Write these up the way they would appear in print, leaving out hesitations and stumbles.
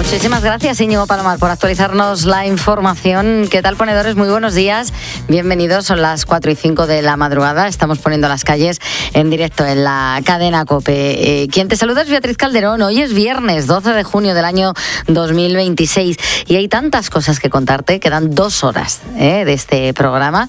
Muchísimas gracias, Íñigo Palomar, por actualizarnos la información. ¿Qué tal, ponedores? Muy buenos días. Bienvenidos, son las 4:05 de la madrugada. Estamos poniendo las calles en directo en la cadena COPE. Quien te saluda es Beatriz Calderón. Hoy es viernes 12 de junio del año 2026 y hay tantas cosas que contarte. Quedan 2 horas de este programa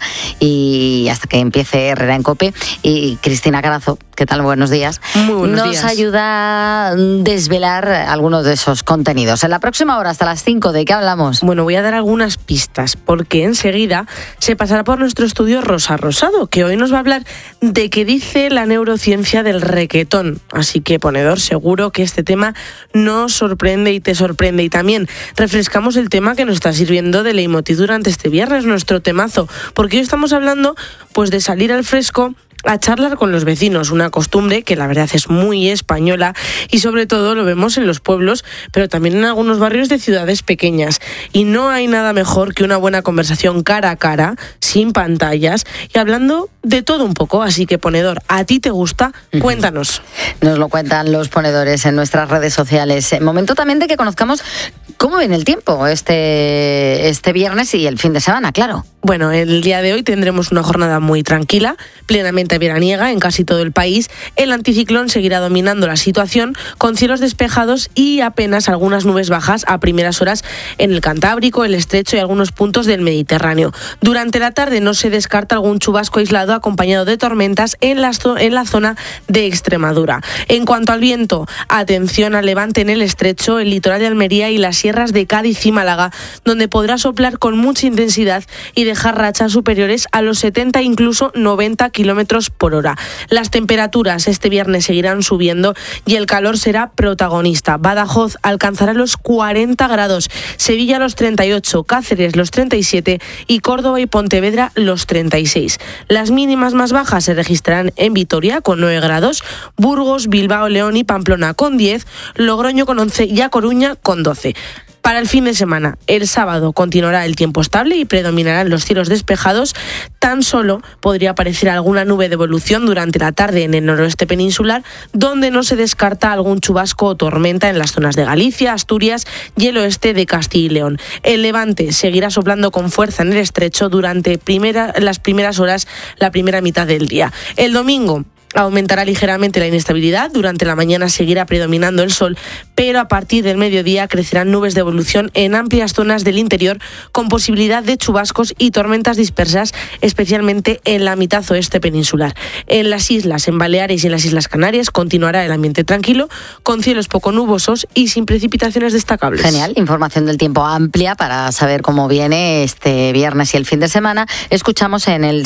y hasta que empiece Herrera en COPE. Y Cristina Carazo, ¿qué tal? Buenos días. Muy buenos días. Nos ayuda a desvelar algunos de esos contenidos. En la próxima hora, hasta las 5, ¿de qué hablamos? Bueno, voy a dar algunas pistas, porque enseguida se pasará por nuestro estudio Rosa Rosado, que hoy nos va a hablar de qué dice la neurociencia del requetón. Así que, ponedor, seguro que este tema nos sorprende y te sorprende. Y también refrescamos el tema que nos está sirviendo de leitmotiv durante este viernes, nuestro temazo, porque hoy estamos hablando pues de salir al fresco a charlar con los vecinos, una costumbre que la verdad es muy española y sobre todo lo vemos en los pueblos, pero también en algunos barrios de ciudades pequeñas. Y no hay nada mejor que una buena conversación cara a cara, sin pantallas y hablando de todo un poco. Así que, ponedor, ¿a ti te gusta? Cuéntanos. Nos lo cuentan los ponedores en nuestras redes sociales. Momento también de que conozcamos cómo viene el tiempo este viernes y el fin de semana, claro. Bueno, el día de hoy tendremos una jornada muy tranquila, plenamente veraniega en casi todo el país. El anticiclón seguirá dominando la situación con cielos despejados y apenas algunas nubes bajas a primeras horas en el Cantábrico, el Estrecho y algunos puntos del Mediterráneo. Durante la tarde no se descarta algún chubasco aislado acompañado de tormentas en la zona de Extremadura. En cuanto al viento, atención al levante en el Estrecho, el litoral de Almería y las sierras de Cádiz y Málaga, donde podrá soplar con mucha intensidad y dejar rachas superiores a los 70 e incluso 90 kilómetros por hora. Las temperaturas este viernes seguirán subiendo y el calor será protagonista. Badajoz alcanzará los 40 grados, Sevilla los 38, Cáceres los 37 y Córdoba y Pontevedra los 36. Las mínimas más bajas se registrarán en Vitoria con 9 grados, Burgos, Bilbao, León y Pamplona con 10, Logroño con 11 y A Coruña con 12. Para el fin de semana, el sábado continuará el tiempo estable y predominarán los cielos despejados. Tan solo podría aparecer alguna nube de evolución durante la tarde en el noroeste peninsular, donde no se descarta algún chubasco o tormenta en las zonas de Galicia, Asturias y el oeste de Castilla y León. El levante seguirá soplando con fuerza en el Estrecho durante las primeras horas, la primera mitad del día. El domingo aumentará ligeramente la inestabilidad, durante la mañana seguirá predominando el sol, pero a partir del mediodía crecerán nubes de evolución en amplias zonas del interior con posibilidad de chubascos y tormentas dispersas, especialmente en la mitad oeste peninsular. En las islas, en Baleares y en las Islas Canarias continuará el ambiente tranquilo, con cielos poco nubosos y sin precipitaciones destacables. Genial, información del tiempo amplia para saber cómo viene este viernes y el fin de semana. Escuchamos en el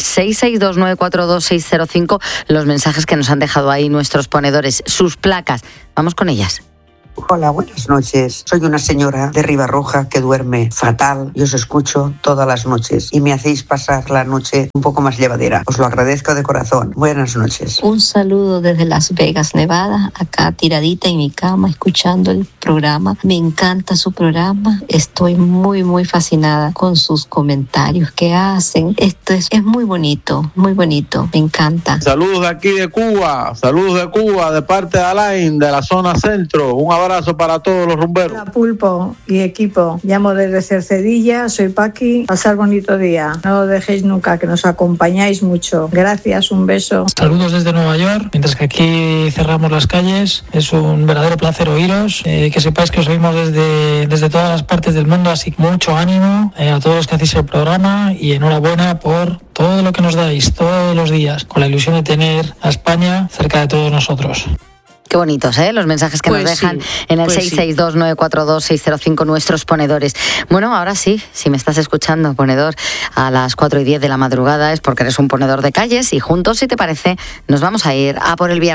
662942605 los mensajes que nos han dejado ahí nuestros ponedores, sus placas. Vamos con ellas. Hola, buenas noches. Soy una señora de Ribarroja que duerme fatal y os escucho todas las noches y me hacéis pasar la noche un poco más llevadera. Os lo agradezco de corazón. Buenas noches. Un saludo desde Las Vegas, Nevada, acá tiradita en mi cama escuchando el programa. Me encanta su programa. Estoy muy, muy fascinada con sus comentarios que hacen. Esto es muy bonito, muy bonito. Me encanta. Saludos de aquí de Cuba, de parte de Alain, de la zona centro. Un abrazo para todos los rumberos. Hola, Pulpo y equipo. Llamo desde Cercedilla, soy Paqui. Pasar bonito día. No lo dejéis nunca, que nos acompañáis mucho. Gracias, un beso. Saludos desde Nueva York. Mientras que aquí cerramos las calles, es un verdadero placer oíros. Que sepáis que os oímos desde todas las partes del mundo, así que mucho ánimo a todos los que hacéis el programa y enhorabuena por todo lo que nos dais todos los días, con la ilusión de tener a España cerca de todos nosotros. Qué bonitos, los mensajes que nos dejan en el 662942605 nuestros ponedores. Bueno, ahora sí, si me estás escuchando, ponedor, a las 4:10 de la madrugada es porque eres un ponedor de calles y juntos, si te parece, nos vamos a ir a por el viernes.